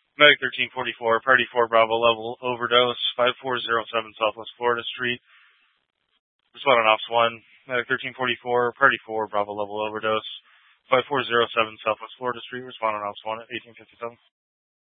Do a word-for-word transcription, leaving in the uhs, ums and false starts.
Medic thirteen forty-four, Party four Bravo level overdose, five four zero seven Southwest Florida Street. Respond on Ops one. Medic thirteen forty-four, Party four Bravo level overdose, five four zero seven Southwest Florida Street. Respond on Ops one at eighteen fifty-seven.